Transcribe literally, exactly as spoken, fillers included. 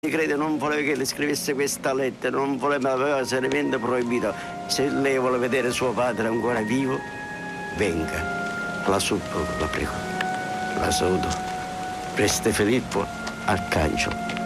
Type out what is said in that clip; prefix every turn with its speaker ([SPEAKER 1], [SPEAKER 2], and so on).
[SPEAKER 1] Credo non voleva che le scrivesse questa lettera, non voleva, aveva seriamente proibito. Se lei vuole vedere suo padre ancora vivo, venga. La supplico, la prego. La saluto. Preste Filippo Arcangelo.